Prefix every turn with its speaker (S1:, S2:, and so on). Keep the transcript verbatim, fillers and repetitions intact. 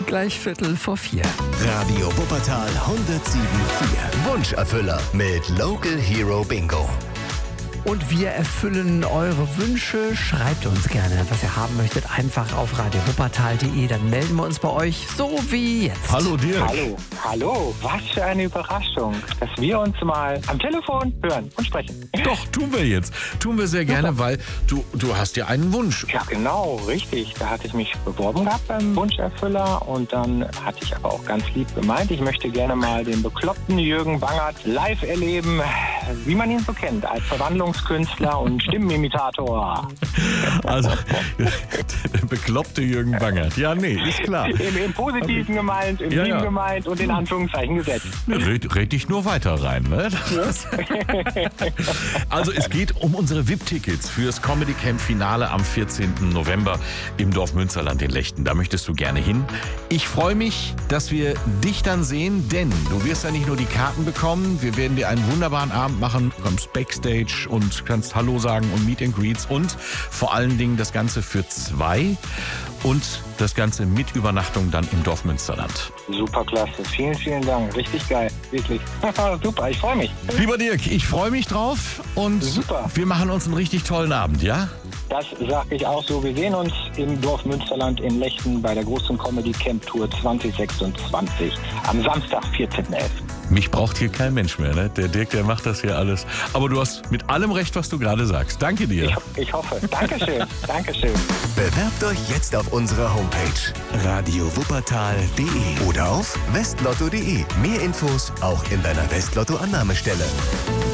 S1: Gleich Viertel vor vier.
S2: Radio Wuppertal hundertsieben Komma vier. Wunscherfüller mit Local Hero Bingo.
S1: Und wir erfüllen eure Wünsche. Schreibt uns gerne, was ihr haben möchtet, einfach auf radio wuppertal punkt de. Dann melden wir uns bei euch, so wie jetzt.
S3: Hallo Dirk.
S4: Hallo, hallo. Was für eine Überraschung, dass wir uns mal am Telefon hören und sprechen.
S3: Doch, tun wir jetzt. Tun wir sehr gerne, weil du, du hast ja einen Wunsch.
S4: Ja, genau, richtig. Da hatte ich mich beworben gehabt beim Wunscherfüller und dann hatte ich aber auch ganz lieb gemeint, ich möchte gerne mal den bekloppten Jürgen Bangert live erleben, wie man ihn so kennt, als Verwandlungskünstler und Stimmenimitator.
S3: Also, der bekloppte Jürgen Bangert. Ja, nee, ist klar.
S4: Im, im Positiven gemeint, im
S3: Ja,
S4: Lieben
S3: ja.
S4: gemeint und in Anführungszeichen gesetzt.
S3: Red, red dich nur weiter rein, ne? Also es geht um unsere V I P-Tickets fürs Comedy Camp Finale am vierzehnten November im Dorf Münsterland in Lechten. Da möchtest du gerne hin. Ich freue mich, dass wir dich dann sehen, denn du wirst ja nicht nur die Karten bekommen, wir werden dir einen wunderbaren Abend machen, du kommst Backstage und kannst Hallo sagen und Meet and Greets und vor allen Dingen das Ganze für zwei und das Ganze mit Übernachtung dann im Dorf Münsterland.
S4: Super klasse. Vielen, vielen Dank. Richtig geil. Wirklich. Super, ich freue mich.
S3: Lieber Dirk, ich freue mich drauf und
S4: Super.
S3: wir machen uns einen richtig tollen Abend, ja?
S4: Das sage ich auch so. Wir sehen uns im Dorf Münsterland in Lechten bei der großen Comedy Camp Tour zwanzig sechsundzwanzig am Samstag, vierzehnten elften
S3: Mich braucht hier kein Mensch mehr, ne? Der Dirk, der macht das hier alles. Aber du hast mit allem recht, was du gerade sagst. Danke dir.
S4: Ich, ich hoffe. Dankeschön. Dankeschön.
S2: Bewerbt euch jetzt auf unserer Homepage radio wuppertal punkt de oder auf westlotto punkt de. Mehr Infos auch in deiner Westlotto-Annahmestelle.